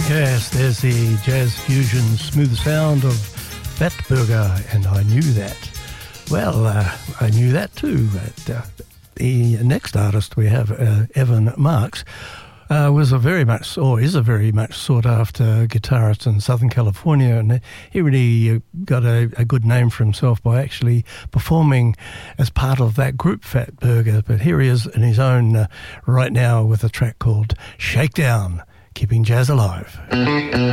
Yes, there's the jazz fusion smooth sound of Fatburger, and I knew that. Well, I knew that too. The next artist we have, Evan Marks, is a very much sought after guitarist in Southern California, and he really got a good name for himself by actually performing as part of that group Fatburger. But here he is in his own right now with a track called Shakedown, keeping jazz alive.